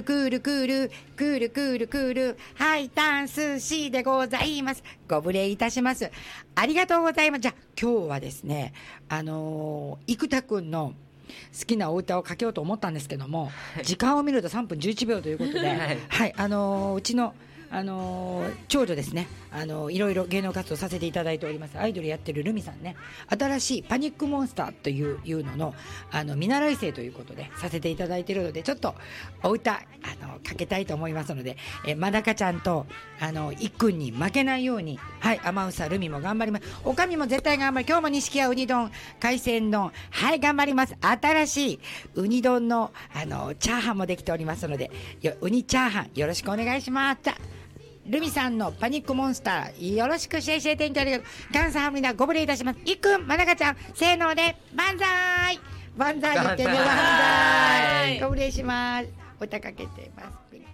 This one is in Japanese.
クールクールクールクールクールハイタン寿司でございます。ご無礼いたします。ありがとうございます。じゃあ今日はですね、生田くんの好きなお歌をかけようと思ったんですけども、時間を見ると3分11秒ということで、はい、うちの長女ですね、いろいろ芸能活動させていただいておりますアイドルやってるルミさんね、新しいパニックモンスターというのの見習い生ということでさせていただいているので、ちょっとお歌かけたいと思いますので、まだかちゃんといっくんに負けないように、はい、アマウサルミも頑張ります。おかみも絶対頑張り、今日も錦屋ウニ丼海鮮丼、はい、頑張ります。新しいウニ丼のチャーハンもできておりますので、ウニチャーハンよろしくお願いします。ルミさんのパニックモンスターよろしくシェイシェイ天気ありがとう。ガンサハムリナご無礼いたします。いっくん、まなかちゃん、せーので万歳万歳言ってね、万歳ご無礼します。お歌かけてます。